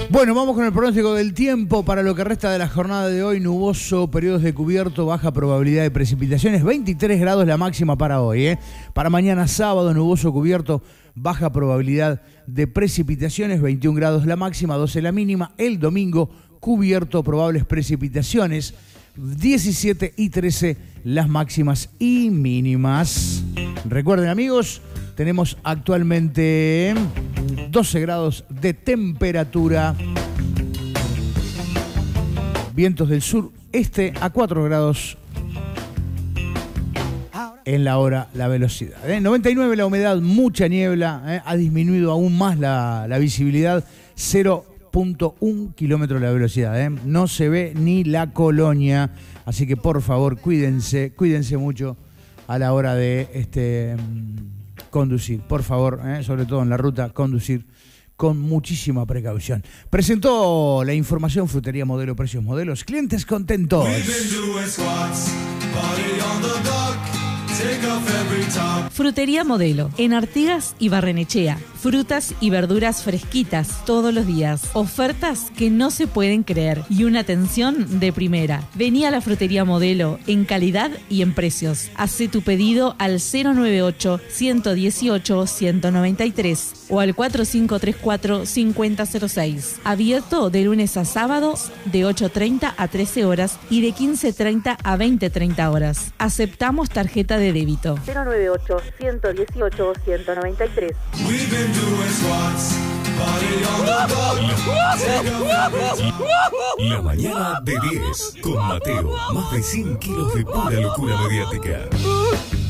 Bueno, vamos con el pronóstico del tiempo para lo que resta de la jornada de hoy. Nuboso, periodos de cubierto, baja probabilidad de precipitaciones, 23 grados la máxima para hoy. Para mañana sábado, nuboso, cubierto, baja probabilidad de precipitaciones, 21 grados la máxima, 12 la mínima. El domingo, cubierto, probables precipitaciones, 17 y 13 las máximas y mínimas. Recuerden, amigos, tenemos actualmente 12 grados de temperatura. Vientos del sur-este a 4 grados en la hora, la velocidad. 99 la humedad, mucha niebla, ha disminuido aún más la visibilidad, 0.1 kilómetro la velocidad. No se ve ni la colonia, así que por favor cuídense mucho a la hora de conducir. Por favor, sobre todo en la ruta, conducir con muchísima precaución. Presentó la información Frutería Modelo, precios modelos, clientes contentos. Frutería Modelo, en Artigas y Barrenechea. Frutas y verduras fresquitas todos los días. Ofertas que no se pueden creer y una atención de primera. Vení a la Frutería Modelo en calidad y en precios. Hacé tu pedido al 098-118-193 o al 4534-5006. Abierto de lunes a sábados de 8:30 a 13 horas y de 15:30 a 20:30 horas. Aceptamos tarjeta de débito. 098-118-193. La mañana de 10 con Mateo. Más de 100 kilos de pura locura mediática.